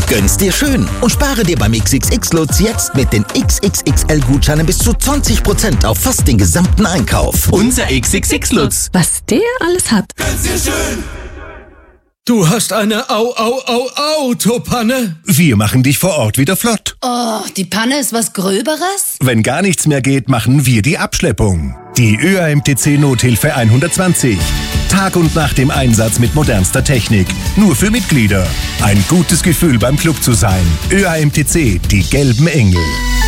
Gönn's dir schön und spare dir beim XXX-Lutz jetzt mit den XXXL-Gutscheinen bis zu 20% auf fast den gesamten Einkauf. Unser XXX-Lutz. Was der alles hat. Gönn's dir schön. Du hast eine Autopanne? Wir machen dich vor Ort wieder flott. Oh, die Panne ist was Gröberes? Wenn gar nichts mehr geht, machen wir die Abschleppung. Die ÖAMTC Nothilfe 120. Tag und Nacht im Einsatz mit modernster Technik. Nur für Mitglieder. Ein gutes Gefühl beim Club zu sein. ÖAMTC, die gelben Engel.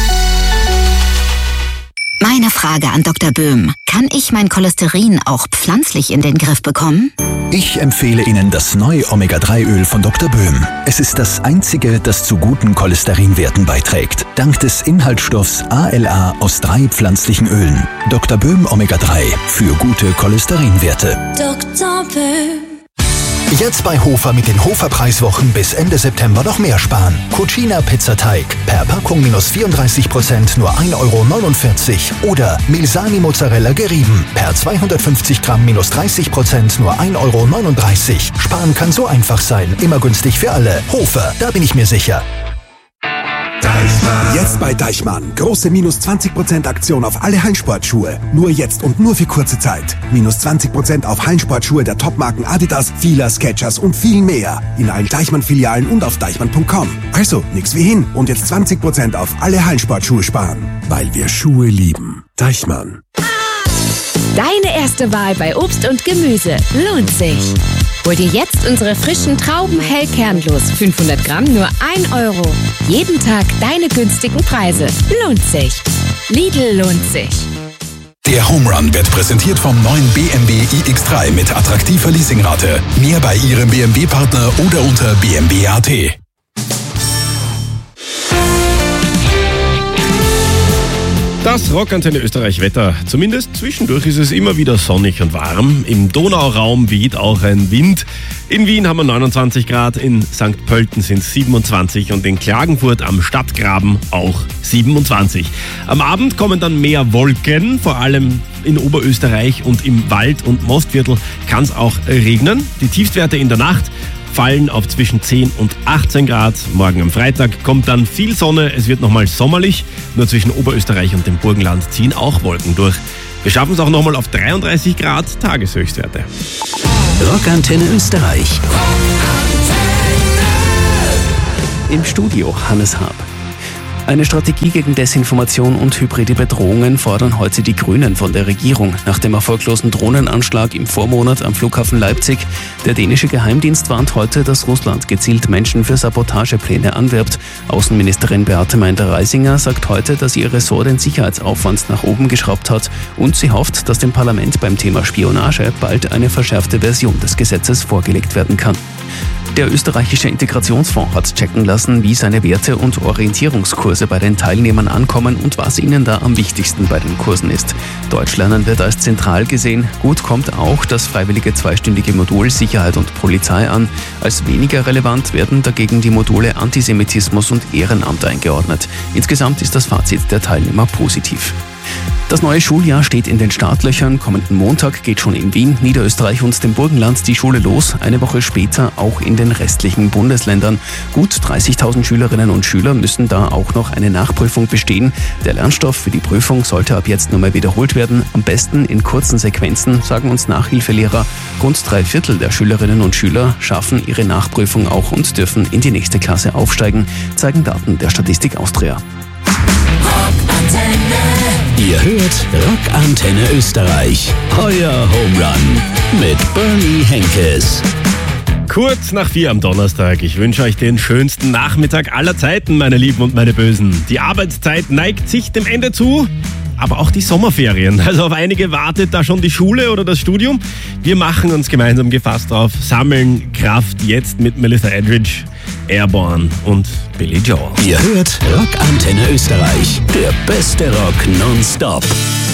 Meine Frage an Dr. Böhm. Kann ich mein Cholesterin auch pflanzlich in den Griff bekommen? Ich empfehle Ihnen das neue Omega-3-Öl von Dr. Böhm. Es ist das einzige, das zu guten Cholesterinwerten beiträgt. Dank des Inhaltsstoffs ALA aus 3 pflanzlichen Ölen. Dr. Böhm Omega-3 für gute Cholesterinwerte. Dr. Böhm. Jetzt bei Hofer mit den Hofer-Preiswochen bis Ende September noch mehr sparen. Cucina Pizzateig per Packung minus 34%, nur 1,49 € Oder Milsani Mozzarella gerieben per 250 Gramm minus 30%, nur 1,39 €. Sparen kann so einfach sein, immer günstig für alle. Hofer, da bin ich mir sicher. Jetzt bei Deichmann. Große minus 20% Aktion auf alle Hallensportschuhe. Nur jetzt und nur für kurze Zeit. Minus 20% auf Hallensportschuhe der Topmarken Adidas, Fila, Skechers und viel mehr. In allen Deichmann-Filialen und auf deichmann.com. Also, nix wie hin. Und jetzt 20% auf alle Hallensportschuhe sparen. Weil wir Schuhe lieben. Deichmann. Deine erste Wahl bei Obst und Gemüse lohnt sich. Hol dir jetzt unsere frischen Trauben hellkernlos. 500 Gramm nur 1 €. Jeden Tag deine günstigen Preise. Lohnt sich. Lidl lohnt sich. Der Home Run wird präsentiert vom neuen BMW iX3 mit attraktiver Leasingrate. Mehr bei Ihrem BMW-Partner oder unter bmw.at. Das Rockantenne Österreich Wetter. Zumindest zwischendurch ist es immer wieder sonnig und warm. Im Donauraum weht auch ein Wind. In Wien haben wir 29 Grad, in St. Pölten sind es 27 und in Klagenfurt am Stadtgraben auch 27. Am Abend kommen dann mehr Wolken, vor allem in Oberösterreich und im Wald- und Mostviertel kann es auch regnen. Die Tiefstwerte in der Nacht fallen auf zwischen 10 und 18 Grad. Morgen am Freitag kommt dann viel Sonne, es wird nochmal sommerlich. Nur zwischen Oberösterreich und dem Burgenland ziehen auch Wolken durch. Wir schaffen es auch nochmal auf 33 Grad Tageshöchstwerte. Rockantenne Österreich. Im Studio Hannes Haab. Eine Strategie gegen Desinformation und hybride Bedrohungen fordern heute die Grünen von der Regierung. Nach dem erfolglosen Drohnenanschlag im Vormonat am Flughafen Leipzig. Der dänische Geheimdienst warnt heute, dass Russland gezielt Menschen für Sabotagepläne anwirbt. Außenministerin Beate Meindl-Reisinger sagt heute, dass ihr Ressort den Sicherheitsaufwand nach oben geschraubt hat und sie hofft, dass dem Parlament beim Thema Spionage bald eine verschärfte Version des Gesetzes vorgelegt werden kann. Der österreichische Integrationsfonds hat checken lassen, wie seine Werte- und Orientierungskurse bei den Teilnehmern ankommen und was ihnen da am wichtigsten bei den Kursen ist. Deutschlernen wird als zentral gesehen. Gut kommt auch das freiwillige 2-stündige Modul Sicherheit und Polizei an. Als weniger relevant werden dagegen die Module Antisemitismus und Ehrenamt eingeordnet. Insgesamt ist das Fazit der Teilnehmer positiv. Das neue Schuljahr steht in den Startlöchern. Kommenden Montag geht schon in Wien, Niederösterreich und dem Burgenland die Schule los. Eine Woche später auch in den restlichen Bundesländern. Gut 30.000 Schülerinnen und Schüler müssen da auch noch eine Nachprüfung bestehen. Der Lernstoff für die Prüfung sollte ab jetzt nur mehr wiederholt werden. Am besten in kurzen Sequenzen, sagen uns Nachhilfelehrer. Rund 3/4 der Schülerinnen und Schüler schaffen ihre Nachprüfung auch und dürfen in die nächste Klasse aufsteigen, zeigen Daten der Statistik Austria. Ihr hört Rockantenne Österreich. Euer Home Run mit Bernie Henkes. Kurz nach 4 am Donnerstag. Ich wünsche euch den schönsten Nachmittag aller Zeiten, meine Lieben und meine Bösen. Die Arbeitszeit neigt sich dem Ende zu, aber auch die Sommerferien. Also auf einige wartet da schon die Schule oder das Studium. Wir machen uns gemeinsam gefasst drauf, sammeln Kraft jetzt mit Melissa Etheridge, Airborne und Billy Joel. Ihr hört Rockantenne Österreich. Der beste Rock nonstop.